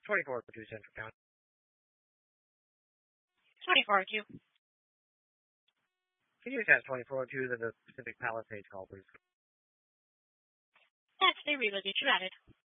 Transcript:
2402 Central County. 2402. Can you attach 2402 to the Pacific Palisades call, please? That's the relay that you added.